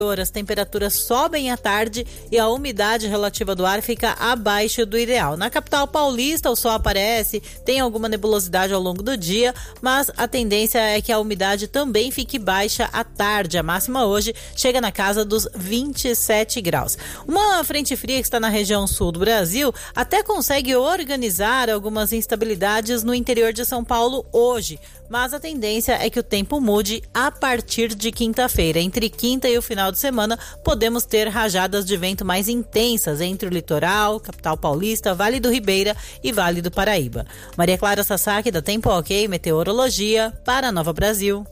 As temperaturas sobem à tarde e a umidade relativa do ar fica abaixo do ideal. Na capital paulista, o sol aparece, tem alguma nebulosidade ao longo do dia, mas a tendência é que a umidade também fique baixa à tarde. A máxima hoje chega na casa dos 27 graus. Uma frente fria que está na região sul do Brasil até consegue organizar algumas instabilidades no interior de São Paulo hoje, mas a tendência é que o tempo mude a partir de quinta-feira. Entre quinta e o final de semana, podemos ter rajadas de vento mais intensas entre o litoral, capital paulista, Vale do Ribeira e Vale do Paraíba. Maria Clara Sasaki, da Tempo Ok, Meteorologia, para a Nova Brasil.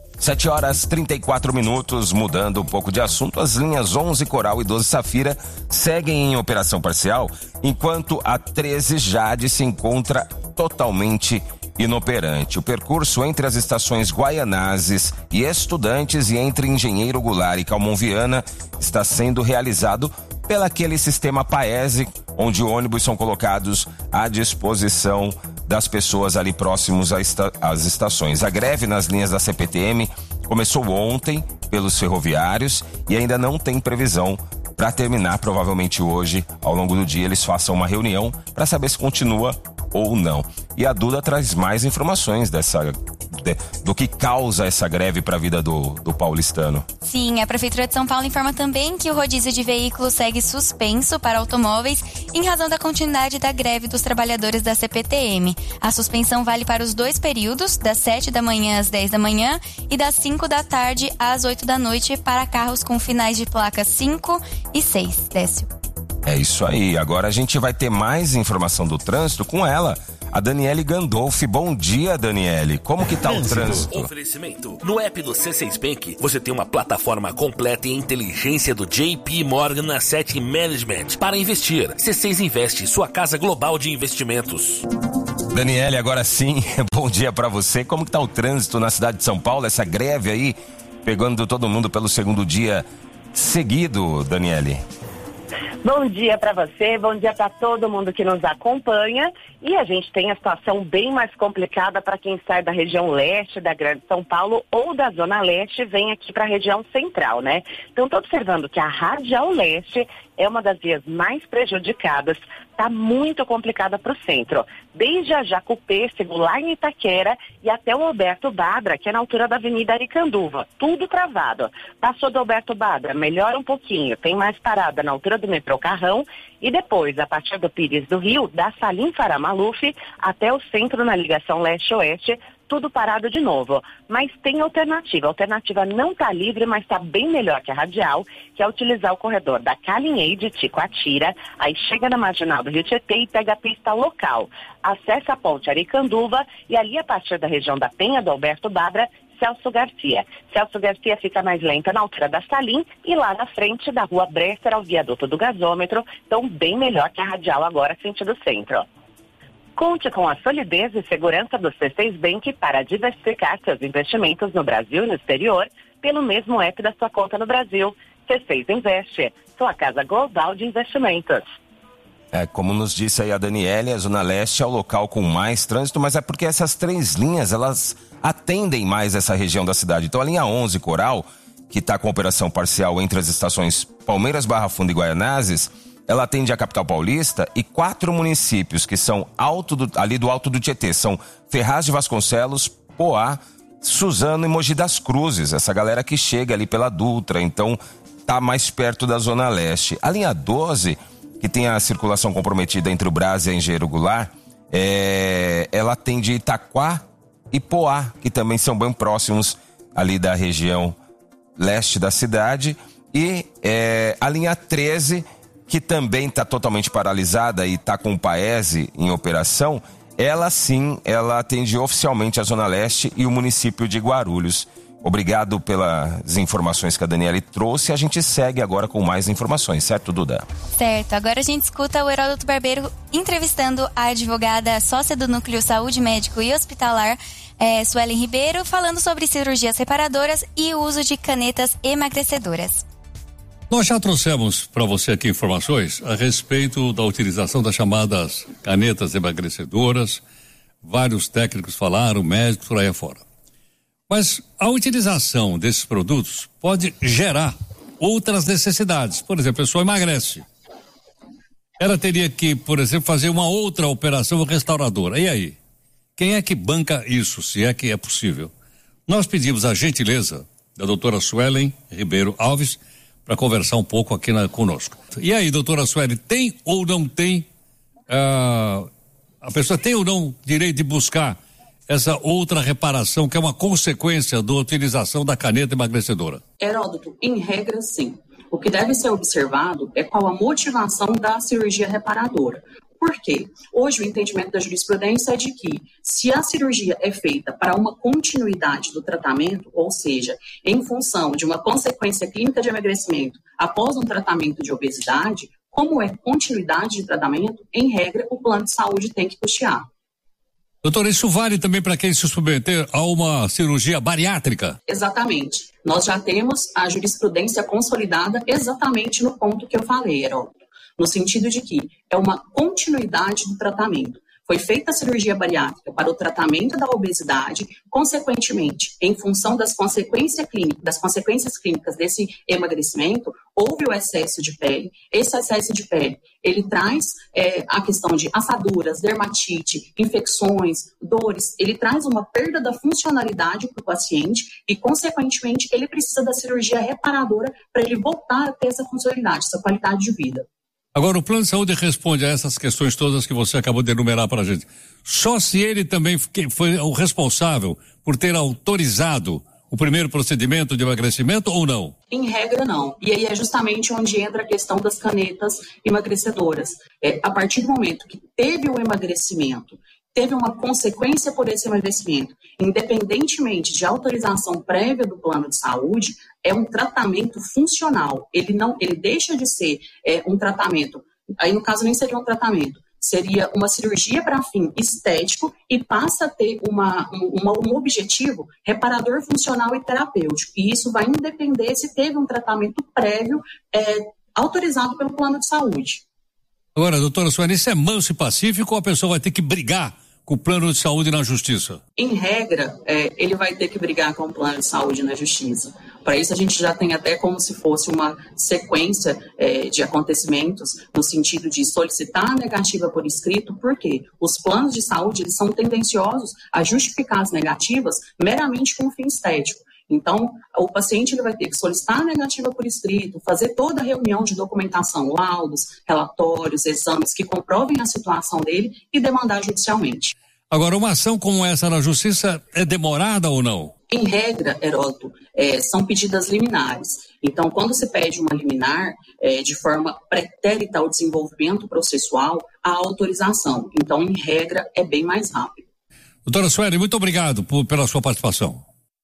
7h34, mudando um pouco de assunto, as linhas 11 Coral e 12 Safira seguem em operação parcial, enquanto a 13 Jade se encontra totalmente inoperante. O percurso entre as estações Guaianazes e Estudantes e entre Engenheiro Goulart e Calmon Viana está sendo realizado pelaquele sistema Paese, onde ônibus são colocados à disposição das pessoas ali próximos às estações. A greve nas linhas da CPTM começou ontem pelos ferroviários e ainda não tem previsão para terminar. Provavelmente hoje, ao longo do dia, eles façam uma reunião para saber se continua ou não. E a Duda traz mais informações do que causa essa greve para a vida do paulistano. Sim, a Prefeitura de São Paulo informa também que o rodízio de veículos segue suspenso para automóveis em razão da continuidade da greve dos trabalhadores da CPTM. A suspensão vale para os dois períodos, das 7 da manhã às 10 da manhã e das 5 da tarde às 8 da noite para carros com finais de placas 5 e 6. Décio. É isso aí. Agora a gente vai ter mais informação do trânsito com ela, a Daniele Gandolfi. Bom dia, Daniele. Como que tá o trânsito? Oferecimento. No app do C6 Bank, você tem uma plataforma completa em inteligência do JP Morgan Asset Management para investir. C6 Investe, sua casa global de investimentos. Daniele, agora sim, bom dia pra você. Como que tá o trânsito na cidade de São Paulo? Essa greve aí, pegando todo mundo pelo segundo dia seguido, Daniele. Bom dia para você, bom dia para todo mundo que nos acompanha. E a gente tem a situação bem mais complicada para quem sai da região leste da Grande São Paulo ou da Zona Leste e vem aqui para a região central, né? Então, estou observando que a Radial Leste é uma das vias mais prejudicadas, está muito complicada para o centro. Desde a Jacupêssego, lá em Itaquera, e até o Alberto Badra, que é na altura da Avenida Aricanduva. Tudo travado. Passou do Alberto Badra, melhora um pouquinho, tem mais parada na altura do metrô Carrão, e depois, a partir do Pires do Rio, da Salim Farah Maluf até o centro na ligação leste-oeste, tudo parado de novo. Mas tem alternativa. A alternativa não está livre, mas está bem melhor que a Radial, que é utilizar o corredor da Calinhei de Ticoatira, aí chega na Marginal do Rio Tietê e pega a pista local. Acessa a ponte Aricanduva e ali, a partir da região da Penha do Alberto Badra, Celso Garcia. Celso Garcia fica mais lenta na altura da Salim e lá na frente da Rua Bresser ao viaduto do gasômetro, então bem melhor que a Radial agora, sentido centro. Conte com a solidez e segurança do C6 Bank para diversificar seus investimentos no Brasil e no exterior pelo mesmo app da sua conta no Brasil. C6 Investe, sua casa global de investimentos. Como nos disse aí a Daniele, a Zona Leste é o local com mais trânsito, mas é porque essas três linhas, elas atendem mais essa região da cidade. Então a linha 11 Coral, que está com operação parcial entre as estações Palmeiras, Barra Funda e Guaianazes, ela atende a capital paulista e 4 municípios que são ali do Alto do Tietê. São Ferraz de Vasconcelos, Poá, Suzano e Mogi das Cruzes. Essa galera que chega ali pela Dutra, então tá mais perto da Zona Leste. A linha 12, que tem a circulação comprometida entre o Brás e a Engenheiro Goulart, ela atende Itaquá e Poá, que também são bem próximos ali da região leste da cidade. E a linha 13, que também está totalmente paralisada e está com o Paese em operação, ela sim, ela atende oficialmente a Zona Leste e o município de Guarulhos. Obrigado pelas informações que a Daniele trouxe. A gente segue agora com mais informações, certo, Duda? Certo, agora a gente escuta o Heródoto Barbeiro entrevistando a advogada sócia do Núcleo Saúde Médico e Hospitalar, Suelen Ribeiro, falando sobre cirurgias reparadoras e o uso de canetas emagrecedoras. Nós já trouxemos para você aqui informações a respeito da utilização das chamadas canetas emagrecedoras. Vários técnicos falaram, médicos por aí afora. Mas a utilização desses produtos pode gerar outras necessidades. Por exemplo, a pessoa emagrece. Ela teria que, por exemplo, fazer uma outra operação restauradora. E aí? Quem é que banca isso, se é que é possível? Nós pedimos a gentileza da doutora Suelen Ribeiro Alves para conversar um pouco aqui conosco. E aí, doutora Suelen, tem ou não tem, a pessoa tem ou não direito de buscar essa outra reparação que é uma consequência da utilização da caneta emagrecedora? Heródoto, em regra, sim. O que deve ser observado é qual a motivação da cirurgia reparadora. Por quê? Hoje o entendimento da jurisprudência é de que se a cirurgia é feita para uma continuidade do tratamento, ou seja, em função de uma consequência clínica de emagrecimento após um tratamento de obesidade, como é continuidade de tratamento, em regra, o plano de saúde tem que custear. Doutor, isso vale também para quem se submeter a uma cirurgia bariátrica? Exatamente. Nós já temos a jurisprudência consolidada exatamente no ponto que eu falei, Heródoto. No sentido de que é uma continuidade do tratamento. Foi feita a cirurgia bariátrica para o tratamento da obesidade, consequentemente, em função das consequências clínicas desse emagrecimento, houve o excesso de pele. Esse excesso de pele, ele traz a questão de assaduras, dermatite, infecções, dores, ele traz uma perda da funcionalidade para o paciente e, consequentemente, ele precisa da cirurgia reparadora para ele voltar a ter essa funcionalidade, essa qualidade de vida. Agora, o plano de saúde responde a essas questões todas que você acabou de enumerar para a gente. Só se ele também foi o responsável por ter autorizado o primeiro procedimento de emagrecimento ou não? Em regra, não. E aí é justamente onde entra a questão das canetas emagrecedoras. A partir do momento que teve o emagrecimento, teve uma consequência por esse emagrecimento, independentemente de autorização prévia do plano de saúde, é um tratamento funcional. Ele deixa de ser um tratamento, aí no caso nem seria um tratamento, seria uma cirurgia para fim estético e passa a ter um objetivo reparador funcional e terapêutico. E isso vai independer se teve um tratamento prévio autorizado pelo plano de saúde. Agora, doutora Sueli, isso é manso e pacífico ou a pessoa vai ter que brigar com o plano de saúde na justiça? Em regra, ele vai ter que brigar com o plano de saúde na justiça. Para isso, a gente já tem até como se fosse uma sequência de acontecimentos no sentido de solicitar a negativa por escrito, porque os planos de saúde eles são tendenciosos a justificar as negativas meramente com um fim estético. Então, o paciente ele vai ter que solicitar a negativa por escrito, fazer toda a reunião de documentação, laudos, relatórios, exames que comprovem a situação dele e demandar judicialmente. Agora, uma ação como essa na justiça é demorada ou não? Em regra, Heródoto, são pedidas liminares. Então, quando se pede uma liminar, de forma pretérita ao desenvolvimento processual, há autorização. Então, em regra, é bem mais rápido. Doutora Sueli, muito obrigado pela sua participação.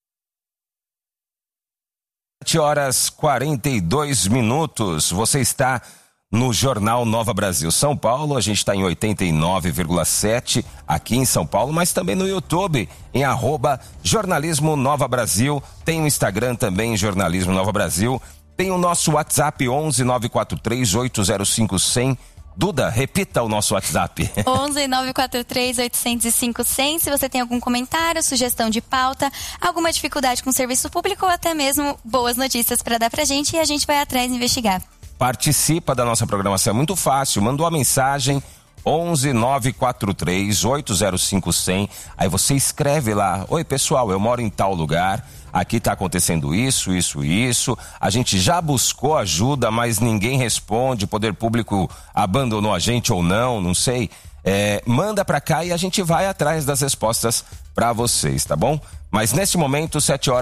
7h42. Você está no Jornal Nova Brasil São Paulo. A gente está em 89,7 aqui em São Paulo, mas também no YouTube, em @Jornalismo Nova Brasil. Tem o Instagram também, Jornalismo Nova Brasil. Tem o nosso WhatsApp 11 943 805 100. Duda, repita o nosso WhatsApp. 11 943 805 100. Se você tem algum comentário, sugestão de pauta, alguma dificuldade com o serviço público ou até mesmo boas notícias para dar pra gente, e a gente vai atrás investigar. Participa da nossa programação, é muito fácil. Mandou a mensagem 11 943 805 100. Aí você escreve lá: oi pessoal, eu moro em tal lugar. Aqui está acontecendo isso. A gente já buscou ajuda, mas ninguém responde. O poder público abandonou a gente ou não sei. Manda para cá e a gente vai atrás das respostas para vocês, tá bom? Mas nesse momento,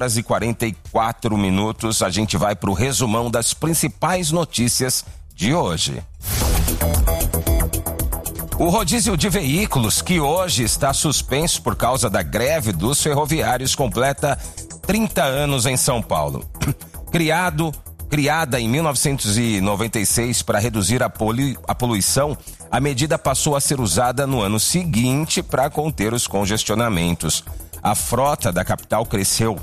7h44, a gente vai para o resumão das principais notícias de hoje. O rodízio de veículos, que hoje está suspenso por causa da greve dos ferroviários, completa 30 anos em São Paulo. Criada em 1996 para reduzir a poluição, a medida passou a ser usada no ano seguinte para conter os congestionamentos. A frota da capital cresceu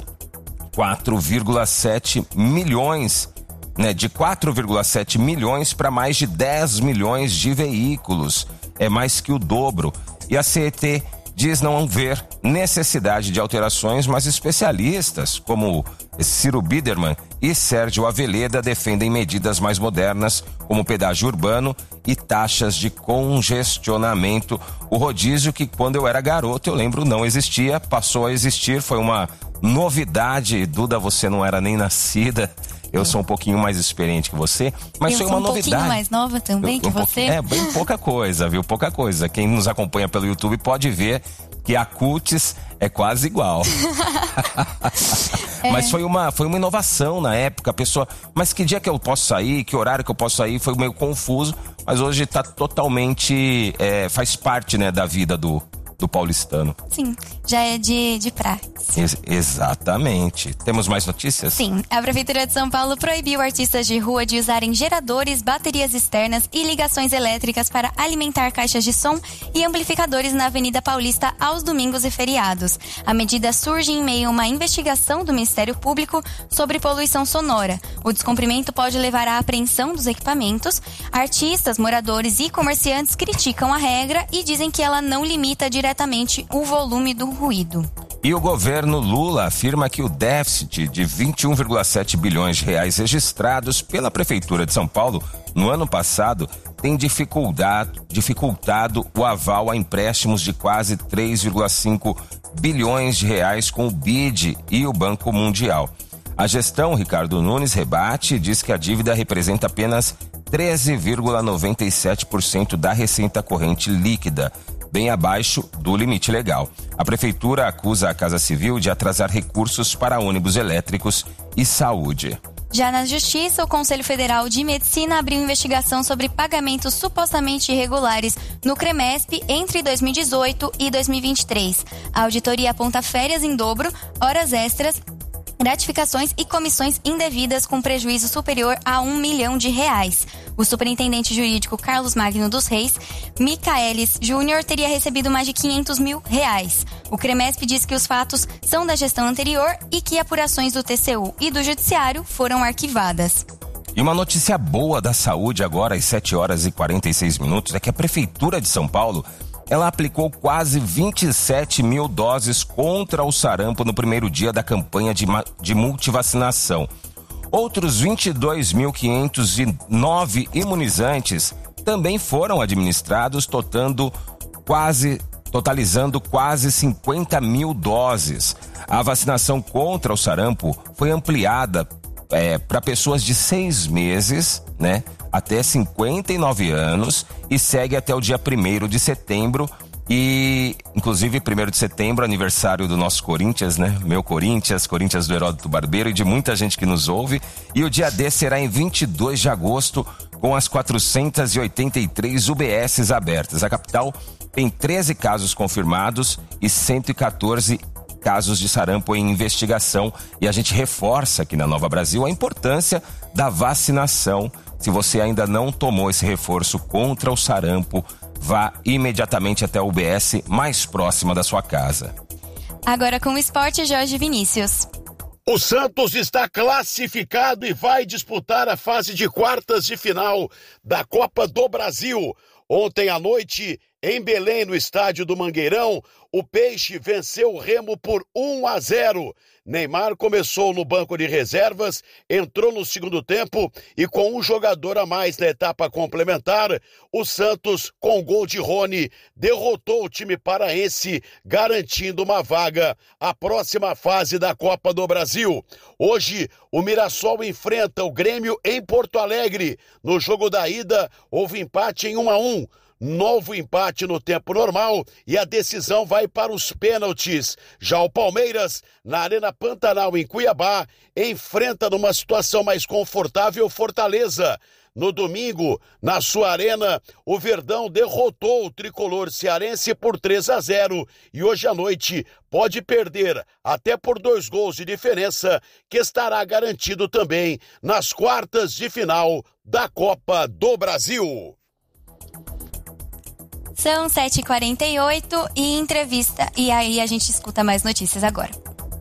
4,7 milhões, de 4,7 milhões para mais de 10 milhões de veículos. É mais que o dobro. E a CET diz não ver necessidade de alterações, mas especialistas como Ciro Biderman, e Sérgio Aveleda defendem medidas mais modernas, como pedágio urbano e taxas de congestionamento. O rodízio, que quando eu era garoto, eu lembro, não existia, passou a existir, foi uma novidade. Duda, você não era nem nascida. Eu sou um pouquinho mais experiente que você, mas foi uma novidade. Eu sou um pouquinho mais nova também que você. É, bem pouca coisa, viu? Pouca coisa. Quem nos acompanha pelo YouTube pode ver que a cutis é quase igual. Mas foi uma inovação na época, a pessoa, mas que dia que eu posso sair, que horário que eu posso sair, foi meio confuso, mas hoje tá totalmente, faz parte, né, da vida do paulistano. Sim, já é de praxe. Exatamente. Temos mais notícias? Sim, a Prefeitura de São Paulo proibiu artistas de rua de usarem geradores, baterias externas e ligações elétricas para alimentar caixas de som e amplificadores na Avenida Paulista aos domingos e feriados. A medida surge em meio a uma investigação do Ministério Público sobre poluição sonora. O descumprimento pode levar à apreensão dos equipamentos. Artistas, moradores e comerciantes criticam a regra e dizem que ela não limita diretamente o volume do ruído. E o governo Lula afirma que o déficit de 21,7 bilhões de reais registrados pela Prefeitura de São Paulo no ano passado tem dificultado o aval a empréstimos de quase 3,5 bilhões de reais com o BID e o Banco Mundial. A gestão Ricardo Nunes rebate e diz que a dívida representa apenas 13,97% da receita corrente líquida, bem abaixo do limite legal. A Prefeitura acusa a Casa Civil de atrasar recursos para ônibus elétricos e saúde. Já na Justiça, o Conselho Federal de Medicina abriu investigação sobre pagamentos supostamente irregulares no CREMESP entre 2018 e 2023. A auditoria aponta férias em dobro, horas extras, gratificações e comissões indevidas com prejuízo superior a R$1 milhão. O superintendente jurídico Carlos Magno dos Reis, Micaelis Júnior, teria recebido mais de R$500 mil. O CREMESP diz que os fatos são da gestão anterior e que apurações do TCU e do Judiciário foram arquivadas. E uma notícia boa da saúde agora às 7h46 é que a Prefeitura de São Paulo ela aplicou quase 27 mil doses contra o sarampo no primeiro dia da campanha de multivacinação. Outros 22.509 imunizantes também foram administrados, totalizando quase 50 mil doses. A vacinação contra o sarampo foi ampliada para pessoas de 6 meses, né, até 59 anos e segue até o dia 1º de setembro. E, inclusive, 1º de setembro, aniversário do nosso Corinthians, né? Meu Corinthians do Heródoto Barbeiro e de muita gente que nos ouve. E o dia D será em 22 de agosto, com as 483 UBSs abertas. A capital tem 13 casos confirmados e 114 casos de sarampo em investigação. E a gente reforça aqui na Nova Brasil a importância da vacinação. Se você ainda não tomou esse reforço contra o sarampo, vá imediatamente até a UBS mais próxima da sua casa. Agora com o esporte, Jorge Vinícius. O Santos está classificado e vai disputar a fase de quartas de final da Copa do Brasil. Ontem à noite, em Belém, no estádio do Mangueirão, o Peixe venceu o Remo por 1-0. Neymar começou no banco de reservas, entrou no segundo tempo e com um jogador a mais na etapa complementar, o Santos, com gol de Rony, derrotou o time paraense, garantindo uma vaga à próxima fase da Copa do Brasil. Hoje, o Mirassol enfrenta o Grêmio em Porto Alegre. No jogo da ida, houve empate em 1-1. Novo empate no tempo normal e a decisão vai para os pênaltis. Já o Palmeiras, na Arena Pantanal, em Cuiabá, enfrenta numa situação mais confortável Fortaleza. No domingo, na sua arena, o Verdão derrotou o tricolor cearense por 3-0 e hoje à noite pode perder até por 2 gols de diferença, que estará garantido também nas quartas de final da Copa do Brasil. São 7h48 e entrevista, e aí a gente escuta mais notícias agora.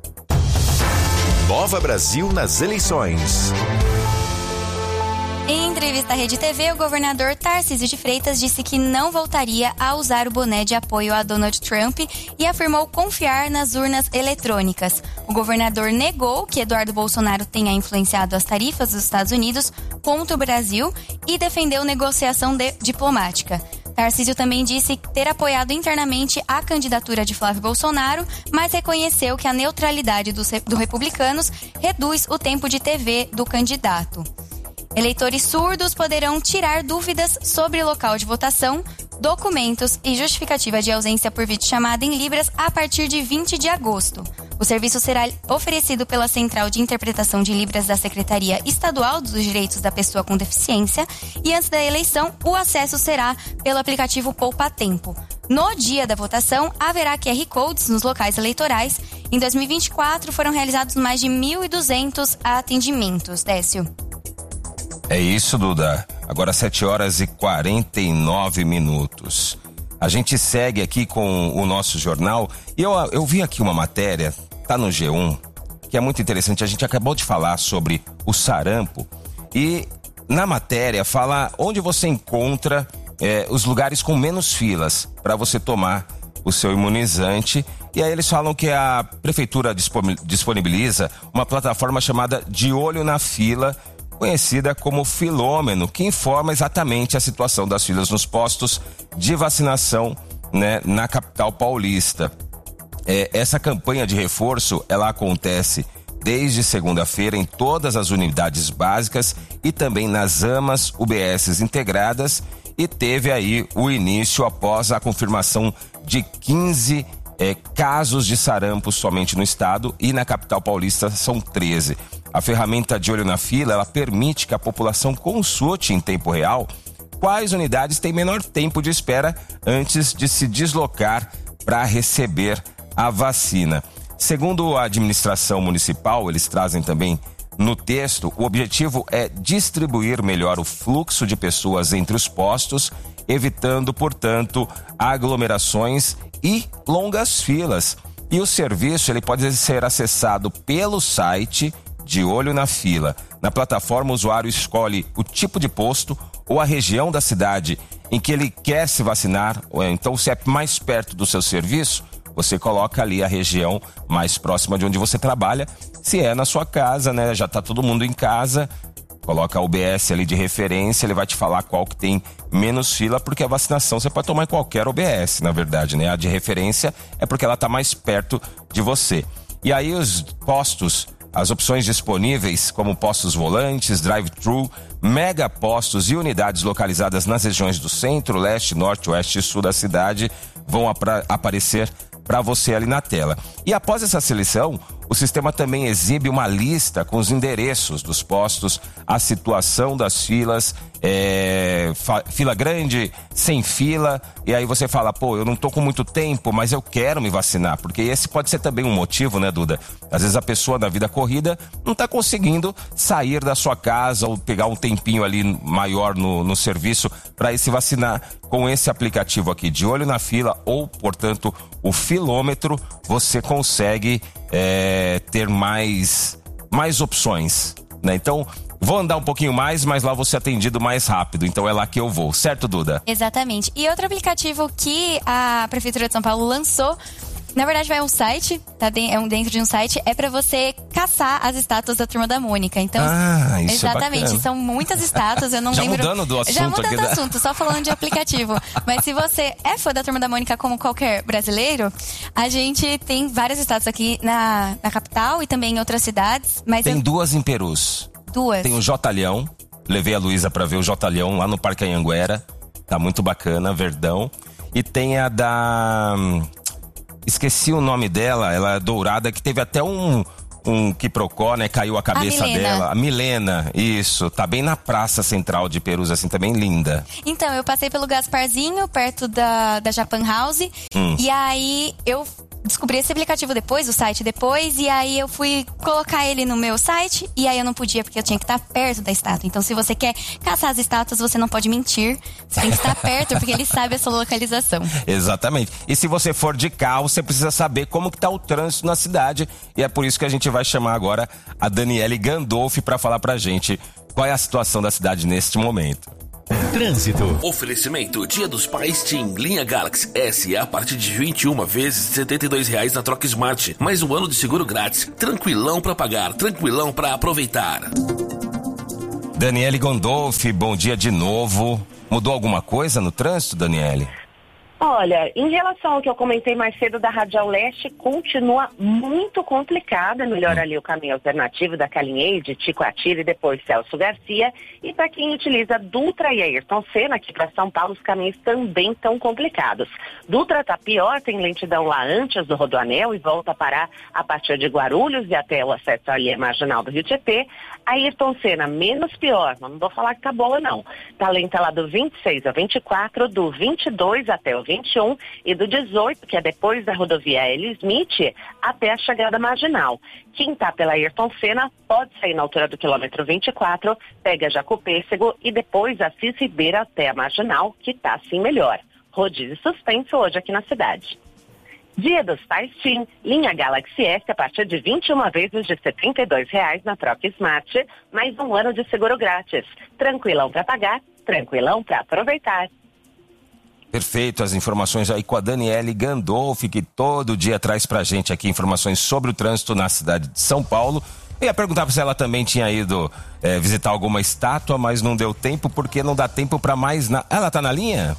Nova Brasil nas eleições. Em entrevista à Rede TV, o governador Tarcísio de Freitas disse que não voltaria a usar o boné de apoio a Donald Trump e afirmou confiar nas urnas eletrônicas. O governador negou que Eduardo Bolsonaro tenha influenciado as tarifas dos Estados Unidos contra o Brasil e defendeu negociação diplomática. Tarcísio também disse ter apoiado internamente a candidatura de Flávio Bolsonaro, mas reconheceu que a neutralidade dos republicanos reduz o tempo de TV do candidato. Eleitores surdos poderão tirar dúvidas sobre local de votação, documentos e justificativa de ausência por videochamada em Libras a partir de 20 de agosto. O serviço será oferecido pela Central de Interpretação de Libras da Secretaria Estadual dos Direitos da Pessoa com Deficiência e antes da eleição, o acesso será pelo aplicativo Poupa Tempo. No dia da votação, haverá QR Codes nos locais eleitorais. Em 2024, foram realizados mais de 1.200 atendimentos. Décio. É isso, Duda. Agora 7h49. A gente segue aqui com o nosso jornal e eu vi aqui uma matéria, tá no G1, que é muito interessante. A gente acabou de falar sobre o sarampo e na matéria fala onde você encontra os lugares com menos filas para você tomar o seu imunizante. E aí eles falam que a prefeitura disponibiliza uma plataforma chamada De Olho na Fila, conhecida como Filômeno, que informa exatamente a situação das filas nos postos de vacinação, né, na capital paulista. Essa campanha de reforço, ela acontece desde segunda-feira em todas as unidades básicas e também nas AMAs, UBSs integradas, e teve aí o início após a confirmação de 15 casos de sarampo somente no estado, e na capital paulista são 13. A ferramenta De Olho na Fila, ela permite que a população consulte em tempo real quais unidades têm menor tempo de espera antes de se deslocar para receber a vacina. Segundo a administração municipal, eles trazem também no texto, o objetivo é distribuir melhor o fluxo de pessoas entre os postos, evitando, portanto, aglomerações e longas filas. E o serviço ele pode ser acessado pelo site De Olho na Fila. Na plataforma, o usuário escolhe o tipo de posto ou a região da cidade em que ele quer se vacinar. Então, se é mais perto do seu serviço, você coloca ali a região mais próxima de onde você trabalha. Se é na sua casa, né, já tá todo mundo em casa, coloca a UBS ali de referência, ele vai te falar qual que tem menos fila, porque a vacinação você pode tomar em qualquer UBS, na verdade, né? A de referência é porque ela tá mais perto de você. E aí os postos, as opções disponíveis, como postos volantes, drive-thru, mega postos e unidades localizadas nas regiões do centro, leste, norte, oeste e sul da cidade, vão aparecer para você ali na tela. E após essa seleção, o sistema também exibe uma lista com os endereços dos postos, a situação das filas, fila grande, sem fila, e aí você fala, pô, eu não tô com muito tempo, mas eu quero me vacinar, porque esse pode ser também um motivo, né, Duda? Às vezes a pessoa na vida corrida não tá conseguindo sair da sua casa ou pegar um tempinho ali maior no serviço para ir se vacinar. Com esse aplicativo aqui, De Olho na Fila, ou, portanto, o Filômetro, você consegue ter mais opções, né? Então, vou andar um pouquinho mais, mas lá vou ser atendido mais rápido. Então é lá que eu vou, certo, Duda? Exatamente. E outro aplicativo que a Prefeitura de São Paulo lançou, na verdade vai um site, tá dentro de um site, é pra você caçar as estátuas da Turma da Mônica. Então, isso exatamente, é são muitas estátuas, eu não já lembro. Mudando do assunto, já mudando do assunto, só falando de aplicativo. Mas se você é fã da Turma da Mônica como qualquer brasileiro, a gente tem várias estátuas aqui na capital e também em outras cidades. Mas tem duas em Perus. Duas. Tem o Jotalhão, levei a Luísa pra ver o Jotalhão lá no Parque Anhanguera, tá muito bacana, verdão. E tem a da... esqueci o nome dela, ela é dourada, que teve até um quiprocó, né? Caiu a cabeça dela. A Milena, isso. Tá bem na praça central de Perus, assim, também linda. Então, eu passei pelo Gasparzinho, perto da Japan House. E aí, eu descobri esse aplicativo depois, o site depois, e aí eu fui colocar ele no meu site, e aí eu não podia, porque eu tinha que estar perto da estátua. Então, se você quer caçar as estátuas, você não pode mentir. Você tem que estar perto, porque ele sabe a sua localização. Exatamente. E se você for de carro, você precisa saber como que tá o trânsito na cidade, e é por isso que a gente vai chamar agora a Daniele Gandolfi para falar pra gente qual é a situação da cidade neste momento. Trânsito. Oferecimento Dia dos Pais Team Linha Galaxy S a partir de 21 vezes R$ 72,00 na troca Smart. Mais um ano de seguro grátis. Tranquilão pra pagar, tranquilão pra aproveitar. Daniele Gondolfi, bom dia de novo. Mudou alguma coisa no trânsito, Daniele? Olha, em relação ao que eu comentei mais cedo da Radial Leste, continua muito complicada. Melhor ali o caminho alternativo da Calinheide, Ticoatira e depois Celso Garcia. E para quem utiliza Dutra e Ayrton Senna, aqui para São Paulo, os caminhos também estão complicados. Dutra tá pior, tem lentidão lá antes do Rodoanel e volta a parar a partir de Guarulhos e até o acesso ali à marginal do Rio Tietê. Ayrton Senna, menos pior, mas não vou falar que tá boa não. Tá lenta lá do 26 ao 24, do 22 até o 21 e do 18, que é depois da rodovia L. Smith, até a chegada marginal. Quem tá pela Ayrton Senna pode sair na altura do quilômetro 24, pega Jacopêssego e depois Assis Ribeiro até a marginal, que tá assim melhor. Rodízio suspenso hoje aqui na cidade. Dia dos Pais Team, linha Galaxy S a partir de 21 vezes de R$ 72,00 na troca Smart, mais um ano de seguro grátis. Tranquilão para pagar, tranquilão para aproveitar. Perfeito, as informações aí com a Daniele Gandolfi, que todo dia traz pra gente aqui informações sobre o trânsito na cidade de São Paulo. Eu ia perguntar se ela também tinha ido visitar alguma estátua, mas não deu tempo, porque não dá tempo pra mais nada. Ela tá na linha?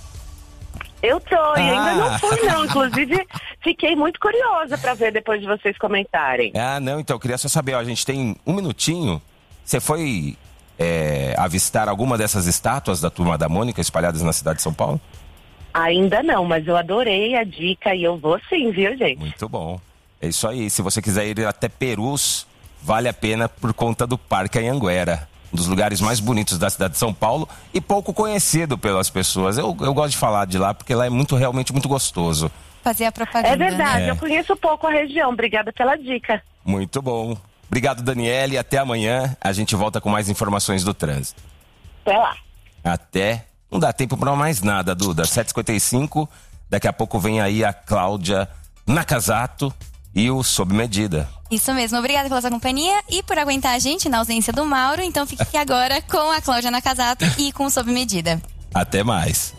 Eu tô, e ainda não fui não, inclusive fiquei muito curiosa pra ver depois de vocês comentarem. Não, então eu queria só saber, ó, a gente tem um minutinho, você foi avistar alguma dessas estátuas da Turma da Mônica espalhadas na cidade de São Paulo? Ainda não, mas eu adorei a dica e eu vou sim, viu, gente? Muito bom. É isso aí, se você quiser ir até Perus, vale a pena por conta do Parque Anhanguera. Um dos lugares mais bonitos da cidade de São Paulo e pouco conhecido pelas pessoas. Eu gosto de falar de lá porque lá é realmente muito gostoso. Fazer a propaganda. É verdade, eu conheço pouco a região. Obrigada pela dica. Muito bom. Obrigado, Daniele. Até amanhã. A gente volta com mais informações do trânsito. Até lá. Até. Não dá tempo para mais nada, Duda. 7h55. Daqui a pouco vem aí a Cláudia Nakazato e o Sob Medida. Isso mesmo, obrigada pela sua companhia e por aguentar a gente na ausência do Mauro. Então fique aqui agora com a Cláudia Nakazato e com o Sob Medida. Até mais.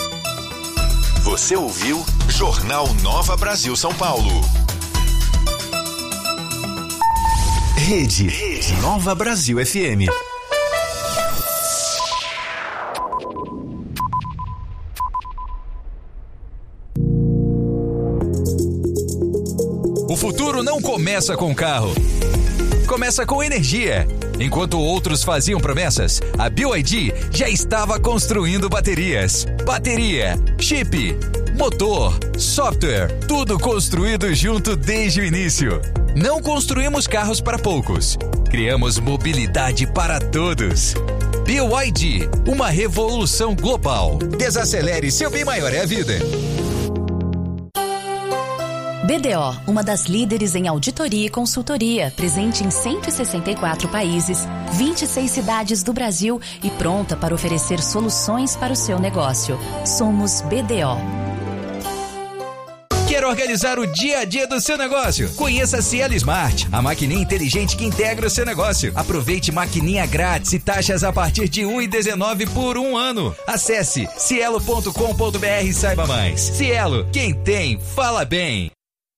Você ouviu Jornal Nova Brasil São Paulo. Rede Nova Brasil FM. O futuro não começa com carro. Começa com energia. Enquanto outros faziam promessas, a BYD já estava construindo baterias. Bateria, chip, motor, software, tudo construído junto desde o início. Não construímos carros para poucos. Criamos mobilidade para todos. BYD, uma revolução global. Desacelere, seu bem maior é a vida. BDO, uma das líderes em auditoria e consultoria, presente em 164 países, 26 cidades do Brasil e pronta para oferecer soluções para o seu negócio. Somos BDO. Quer organizar o dia a dia do seu negócio? Conheça a Cielo Smart, a maquininha inteligente que integra o seu negócio. Aproveite maquininha grátis e taxas a partir de R$ 1,19 por um ano. Acesse cielo.com.br e saiba mais. Cielo, quem tem, fala bem.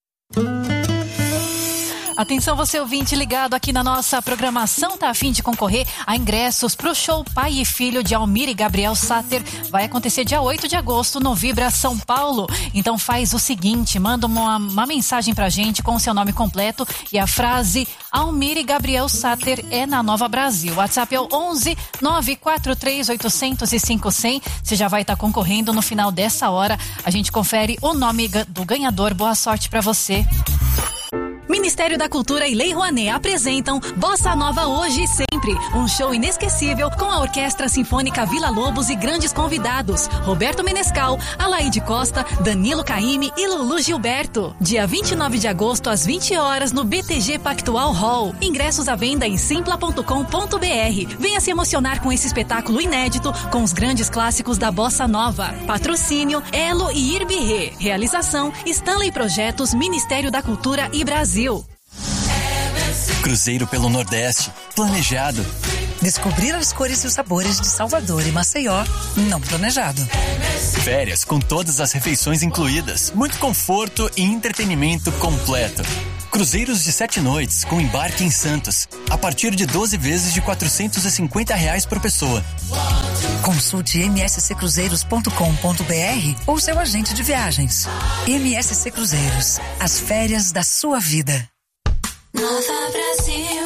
Atenção, você ouvinte ligado aqui na nossa programação, tá a fim de concorrer a ingressos pro show Pai e Filho de Almir e Gabriel Sater. Vai acontecer dia 8 de agosto no Vibra São Paulo. Então faz o seguinte, manda uma mensagem pra gente com o seu nome completo e a frase Almir e Gabriel Sater é na Nova Brasil. WhatsApp é o 11 943 800 e 5100. Você já vai estar concorrendo. No final dessa hora a gente confere o nome do ganhador. Boa sorte pra você. Ministério da Cultura e Lei Rouanet apresentam Bossa Nova Hoje e Sempre, um show inesquecível com a Orquestra Sinfônica Vila Lobos e grandes convidados, Roberto Menescal, Alaide Costa, Danilo Caymmi e Lulu Gilberto. Dia 29 de agosto às 20 horas no BTG Pactual Hall. Ingressos à venda em simpla.com.br. Venha se emocionar com esse espetáculo inédito com os grandes clássicos da Bossa Nova. Patrocínio Elo e Irbirê. Realização Stanley Projetos, Ministério da Cultura e Brasil. Cruzeiro pelo Nordeste, planejado, Descobrir as cores e os sabores de Salvador e Maceió, não planejado. Férias com todas as refeições incluídas, muito conforto e entretenimento completo. Cruzeiros de 7 noites com embarque em Santos, a partir de 12 vezes de R$450 por pessoa. Consulte msccruzeiros.com.br ou seu agente de viagens. MSC Cruzeiros, as férias da sua vida. Nova Brasil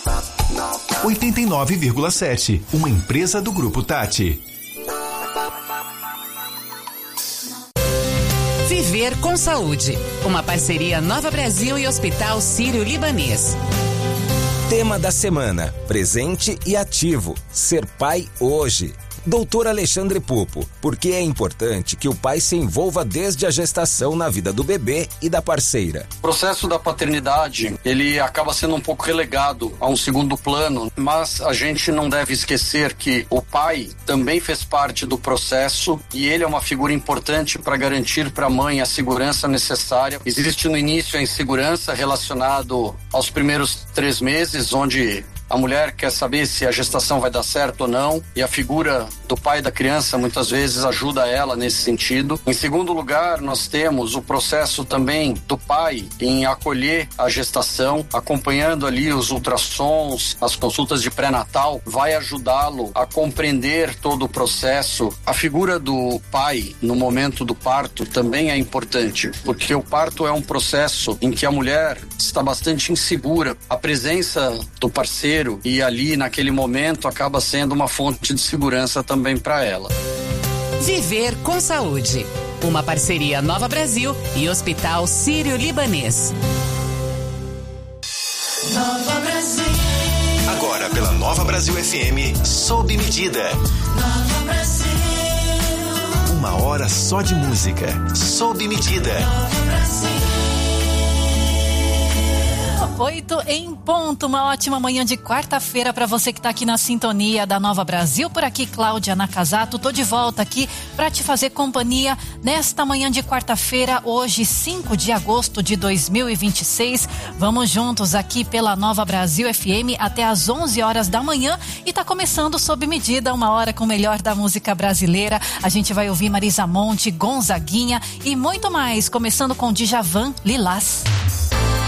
89,7, uma empresa do Grupo Tati. Viver com Saúde, uma parceria Nova Brasil e Hospital Sírio-Libanês. Tema da semana: presente e ativo. Ser pai hoje. Doutor Alexandre Pupo, por que é importante que o pai se envolva desde a gestação na vida do bebê e da parceira? O processo da paternidade, ele acaba sendo um pouco relegado a um segundo plano, mas a gente não deve esquecer que o pai também fez parte do processo e ele é uma figura importante para garantir para a mãe a segurança necessária. Existe no início a insegurança relacionado aos primeiros 3 meses, onde a mulher quer saber se a gestação vai dar certo ou não, e a figura do pai da criança muitas vezes ajuda ela nesse sentido. Em segundo lugar, nós temos o processo também do pai em acolher a gestação, acompanhando ali os ultrassons, as consultas de pré-natal, vai ajudá-lo a compreender todo o processo. A figura do pai no momento do parto também é importante, porque o parto é um processo em que a mulher está bastante insegura. A presença do parceiro e ali naquele momento acaba sendo uma fonte de segurança também para ela. Viver com Saúde, uma parceria Nova Brasil e Hospital Sírio-Libanês. Nova Brasil. Agora pela Nova Brasil FM, sob medida. Nova Brasil. 1 hora só de música, sob medida. Nova Brasil. 8 em ponto, uma ótima manhã de quarta-feira para você que está aqui na sintonia da Nova Brasil. Por aqui, Cláudia Nakazato, tô de volta aqui para te fazer companhia nesta manhã de quarta-feira, hoje 5 de agosto de 2026. Vamos juntos aqui pela Nova Brasil FM até às 11 horas da manhã e tá começando sob medida, 1 hora com o melhor da música brasileira. A gente vai ouvir Marisa Monte, Gonzaguinha e muito mais, começando com Djavan, Lilás.